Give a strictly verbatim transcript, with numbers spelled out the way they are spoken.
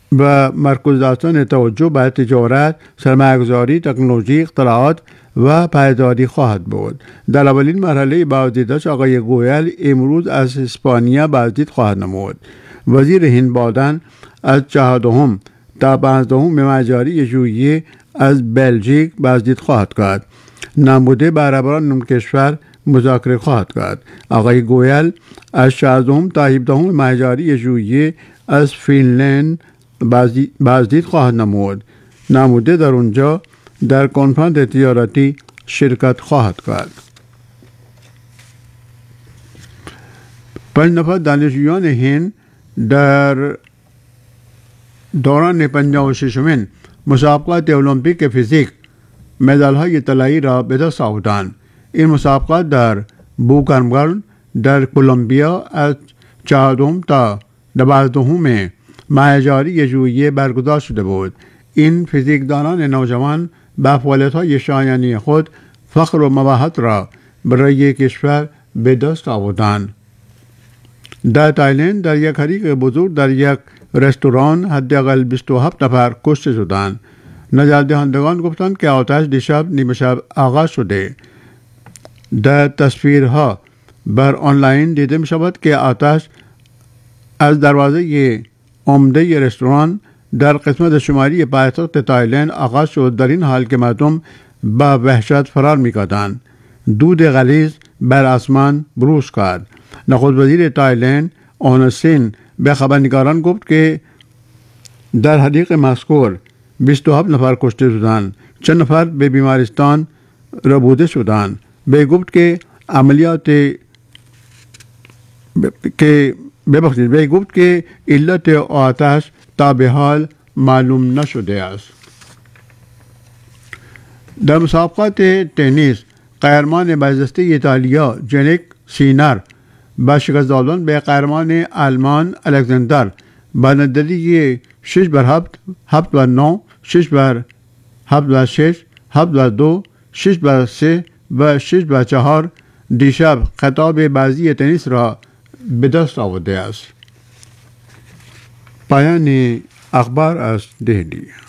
و مرکز داشتن توجه بر تجارت، سرمایه‌گذاری، تکنولوژی، اختراعات و پایداری خواهد بود. در اولین مرحله بازدیدش آقای گویل امروز از اسپانیا بازدید خواهد نمود. وزیر هند بادن از چهاردهم تا پانزدهم ماه ژوئیه از بلژیک بازدید خواهد کرد. نموده با رهبران این کشور مذاکره خواهد کرد. آقای گویل از شانزدهم تا هفدهم ماه ژوئیه از فنلند بازدید خواهد نمود. نموده در اونجا در کنفرانس تجارتی شرکت خواهد کرد. پنج نفر دانشجویان هند در دوران پنجاه و ششمین مسابقات المپیک فیزیک مدال های طلایی را به دست آوردند. این مسابقات در بوکارمگرد در کلمبیا از چهاردهم تا دوازدهم ماه ژوئیه برگزار شده بود. این فیزیکدانان نوجوان با فعالیت‌های شایانی خود فخر و مباهات را برای کشور به دست آوردند. در تایلند در یک حریق بزرگ در یک رستوران حداقل بیست و هفت نفر کشته شدند. نجات دهندگان گفتند که آتش دیشب نیمه شب آغاز شده. در تصویرها بر آنلاین دیده می شود که آتش از دروازه عمده رستوران در قسمت شمالی پایتخت تایلند آغاز شد، در این حال که مردم با وحشت فرار می‌کردند. دود غلیظ بر آسمان بروز کرد. نخست وزیر تایلند اون سین به خبرنگاران گفت که در حریق مذکور بیست و هفت نفر کشته شدند، چند نفر به بیمارستان ربوده شدند. به گفت که عملیات که ببخشید به گفت که علت آتش تا به حال معلوم نشده است. در مسابقات تنیس قهرمان بازدسته ایتالیا جنیک سینر با شکست دادن به قهرمان آلمان الکساندر با نتیجه شش بر هفت، هفت بر نه، شش بر هفت بر شش، هفت بر دو، شش بر سه و شش بر چهار دیشب خطاب بازی تنیس را به دست آورده است. پایان اخبار از دهلی.